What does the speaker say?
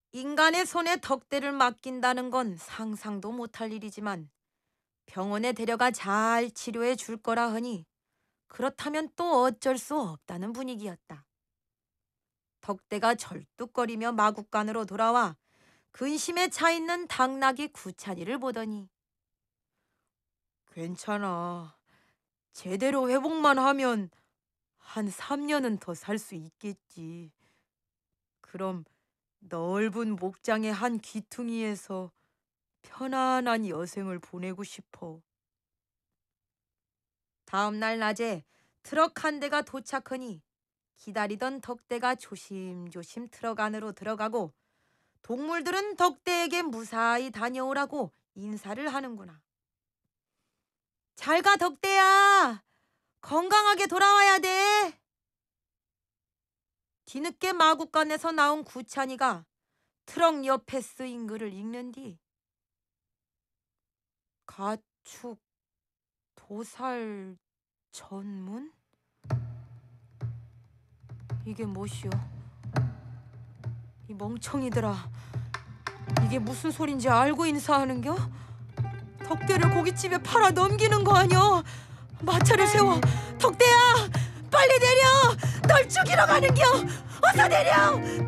인간의 손에 덕대를 맡긴다는 건 상상도 못할 일이지만 병원에 데려가 잘 치료해 줄 거라 하니 그렇다면 또 어쩔 수 없다는 분위기였다. 덕대가 절뚝거리며 마국간으로 돌아와 근심에 차 있는 당나귀 구찬이를 보더니 괜찮아. 제대로 회복만 하면 한 3년은 더 살 수 있겠지. 그럼 넓은 목장의 한 귀퉁이에서 편안한 여생을 보내고 싶어. 다음 날 낮에 트럭 한 대가 도착하니 기다리던 덕대가 조심조심 트럭 안으로 들어가고 동물들은 덕대에게 무사히 다녀오라고 인사를 하는구나. 잘 가, 덕대야. 건강하게 돌아와야 돼. 뒤늦게 마구간에서 나온 구찬이가 트럭 옆에 쓰인 글을 읽는 뒤 가축 도살 전문? 이게 뭐시오? 이 멍청이들아, 이게 무슨 소린지 알고 인사하는겨? 덕대를 고깃집에 팔아 넘기는 거 아니여? 마차를 세워. 덕대야, 빨리 내려. 널 죽이러 가는겨. 어서 내려.